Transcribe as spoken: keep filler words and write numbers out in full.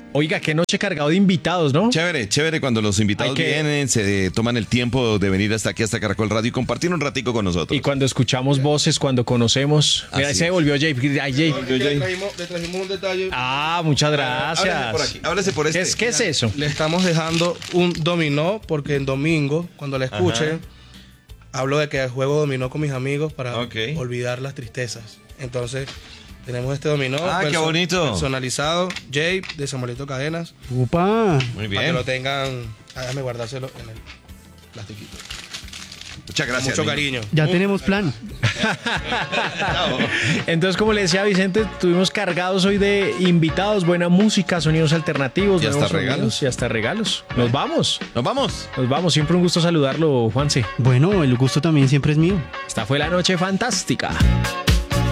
Oiga, qué noche cargado de invitados, ¿no? Chévere, chévere cuando los invitados que... vienen, se toman el tiempo de venir hasta aquí, hasta Caracol Radio y compartir un ratico con nosotros. Y cuando escuchamos voces, cuando conocemos. Mira, ahí se volvió Jay. Ay, Jay. Le trajimos, le trajimos un detalle. Ah, muchas gracias. Háblese por aquí, háblese por este. ¿Qué es, qué es eso? Le estamos dejando un dominó porque en domingo, cuando la escuchen, Ajá. hablo de que juego dominó con mis amigos para okay. olvidar las tristezas. Entonces... tenemos este dominó ah, perso- qué bonito. personalizado, Jay, de Samuelito Cadenas. ¡Upa! Para Muy bien. que lo tengan, déjame guardárselo en el plastiquito. Muchas gracias. Mucho cariño. Ya uh, tenemos plan. Entonces, como le decía Vicente, tuvimos cargados hoy de invitados, buena música, sonidos alternativos. Y hasta sonidos, regalos. Y hasta regalos. Nos vamos. Nos vamos. Nos vamos. Siempre un gusto saludarlo, Juanse. Bueno, el gusto también siempre es mío. Esta fue la noche fantástica.